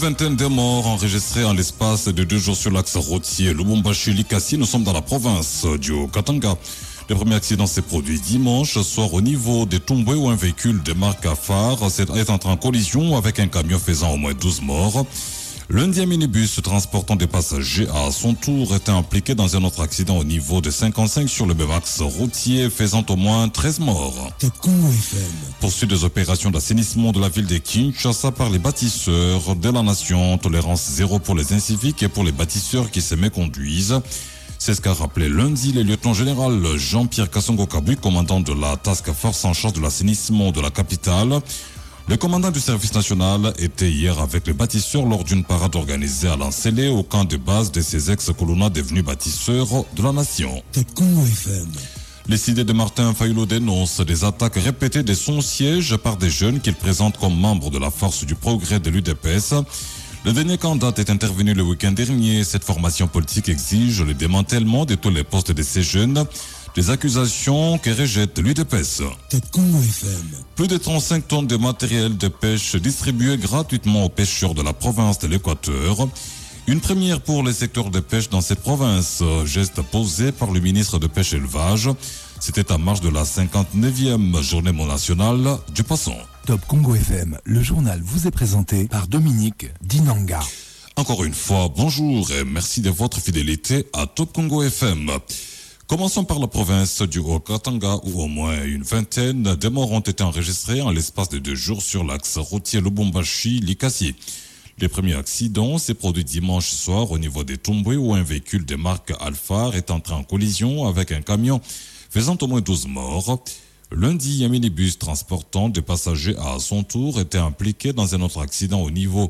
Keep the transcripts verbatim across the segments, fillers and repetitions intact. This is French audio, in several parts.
Vingtaine de morts enregistrés en l'espace de deux jours sur l'axe routier Lubumbashi-Likasi. Nous sommes dans la province du Haut-Katanga. Le premier accident s'est produit dimanche soir au niveau des Tumbwe où un véhicule de marque Afar est entré en collision avec un camion faisant au moins douze morts. Lundi, un minibus transportant des passagers à son tour était impliqué dans un autre accident au niveau de cinquante-cinq sur le même axe routier faisant au moins treize morts. Poursuite des opérations d'assainissement de la ville de Kinshasa par les bâtisseurs de la nation. Tolérance zéro pour les inciviques et pour les bâtisseurs qui se méconduisent. C'est ce qu'a rappelé lundi le lieutenant-général Jean-Pierre Kassongo-Kabui, commandant de la task force en charge de l'assainissement de la capitale. Le commandant du service national était hier avec les bâtisseurs lors d'une parade organisée à Lancélé au camp de base de ces ex-colonnats devenus bâtisseurs de la nation. Les cités de Martin Fayulu dénoncent des attaques répétées de son siège par des jeunes qu'il présente comme membres de la force du progrès de l'U D P S. Le dernier candidat est intervenu le week-end dernier. Cette formation politique exige le démantèlement de tous les postes de ces jeunes. Des accusations que rejette l'U D P S. Plus de trente-cinq tonnes de matériel de pêche distribuées gratuitement aux pêcheurs de la province de l'Équateur. Une première pour les secteurs de pêche dans cette province. Geste posé par le ministre de Pêche et Élevage. C'était en marge de la cinquante-neuvième journée nationale du poisson. Top Congo F M, le journal vous est présenté par Dominique Dinanga. Encore une fois, bonjour et merci de votre fidélité à Top Congo F M. Commençons par la province du Haut-Katanga où au moins une vingtaine de morts ont été enregistrés en l'espace de deux jours sur l'axe routier Lubumbashi-Likasi. Le premier accident s'est produit dimanche soir au niveau des Tumbwe où un véhicule de marque Alphard est entré en collision avec un camion faisant au moins douze morts. Lundi, un minibus transportant des passagers à son tour était impliqué dans un autre accident au niveau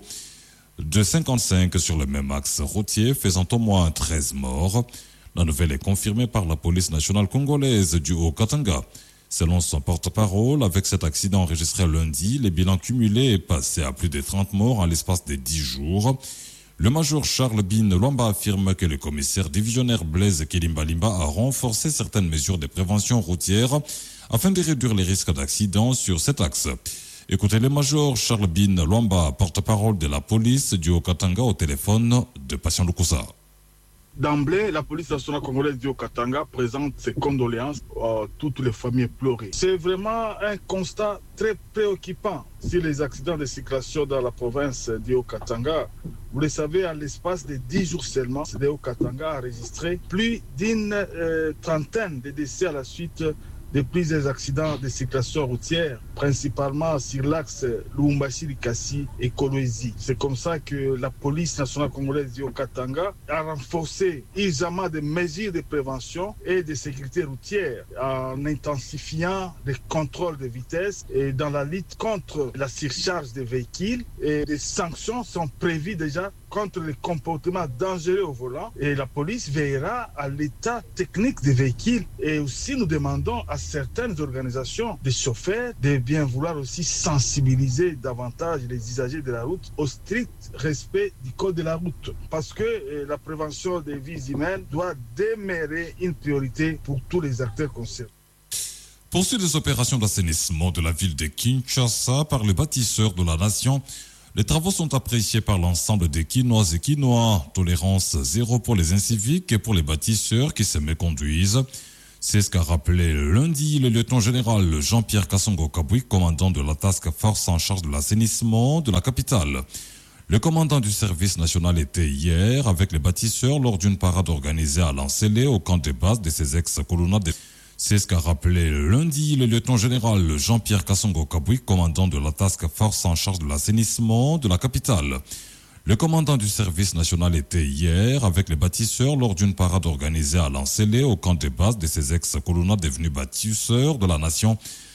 de cinquante-cinq sur le même axe routier faisant au moins treize morts. La nouvelle est confirmée par la police nationale congolaise du Haut-Katanga. Selon son porte-parole, avec cet accident enregistré lundi, le bilan cumulé est passé à plus de trente morts en l'espace de dix jours. Le major Charles Bin Lwamba affirme que le commissaire divisionnaire Blaise Kilimbalimba a renforcé certaines mesures de prévention routière afin de réduire les risques d'accidents sur cet axe. Écoutez le major Charles Bin Lwamba, porte-parole de la police du Haut-Katanga au téléphone de Patient Lukusa. D'emblée, la police nationale congolaise du Haut-Katanga présente ses condoléances à toutes les familles pleurées. C'est vraiment un constat très préoccupant sur les accidents de circulation dans la province du Haut-Katanga. Vous le savez, à l'espace de dix jours seulement, le Haut-Katanga a enregistré plus d'une euh, trentaine de décès à la suite de plusieurs accidents de circulation routière, principalement sur l'axe Lubumbashi-Likasi et Kolwezi. C'est comme ça que la police nationale congolaise du Haut-Katanga a renforcé urgemment des mesures de prévention et de sécurité routière en intensifiant les contrôles de vitesse et dans la lutte contre la surcharge des véhicules. Et des sanctions sont prévues déjà contre les comportements dangereux au volant et la police veillera à l'état technique des véhicules. Et aussi nous demandons à certaines organisations de chauffeurs de bien vouloir aussi sensibiliser davantage les usagers de la route au strict respect du code de la route parce que eh, la prévention des vies humaines doit demeurer une priorité pour tous les acteurs concernés. Poursuite des opérations d'assainissement de la ville de Kinshasa par les bâtisseurs de la nation. Les travaux sont appréciés par l'ensemble des Kinoises et Kinois. Tolérance zéro pour les inciviques et pour les bâtisseurs qui se méconduisent. C'est ce qu'a rappelé lundi le lieutenant-général Jean-Pierre Kassongo-Kabui, commandant de la task force en charge de l'assainissement de la capitale. Le commandant du service national était hier avec les bâtisseurs lors d'une parade organisée à Lancélé au camp de base de ces ex-colonnats de... C'est ce qu'a rappelé lundi le lieutenant-général Jean-Pierre Kassongo-Kabui, commandant de la task force en charge de l'assainissement de la capitale. Le commandant du service national était hier avec les bâtisseurs lors d'une parade organisée à Lancélé au camp de base de ces ex-colonnats devenus bâtisseurs de la nation.